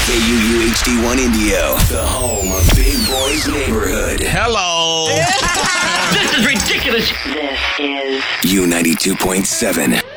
KUU HD1 Indio, the home of Big Boys Neighborhood. Hello. This is ridiculous. This is U92.7.